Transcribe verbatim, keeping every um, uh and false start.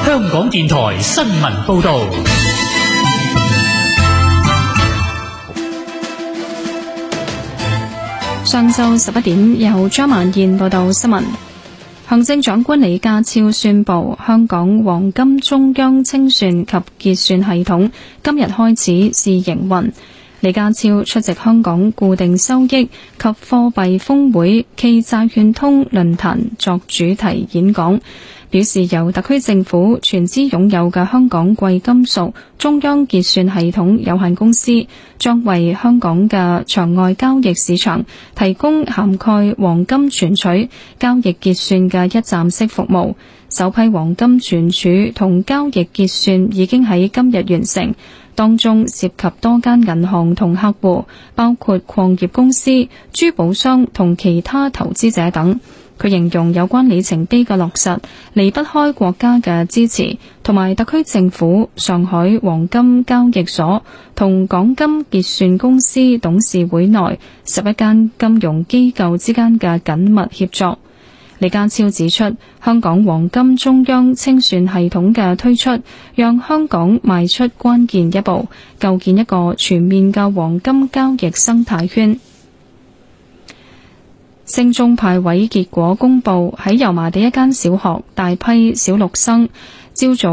香港電台新聞報道。 上晝十一點，由張曼燕報道新聞。行政長官李家超宣布，香港黃金中央清算及結算系統今日開始試營運。李家超出席香港固定收益及貨幣峰會暨債券通論壇作主題演講，表示由特區政府全資擁有嘅香港貴金屬中央結算系統有限公司，將為香港嘅場外交易市場提供涵蓋黃金存取、交易結算嘅一站式服務。首批黃金存儲同交易結算已經喺今日完成，當中涉及多間銀行同客戶，包括礦業公司、珠寶商同其他投資者等。佢形容有關里程碑嘅落實離不開國家嘅支持，同埋特區政府、上海黃金交易所同港金結算公司董事會內十一間金融機構之間嘅緊密協作。李家超指出，香港黃金中央清算系統嘅推出，讓香港邁出關鍵一步，構建一個全面嘅黃金交易生態圈。升中派位結果公佈，喺油麻地一間小學，大批小六生朝早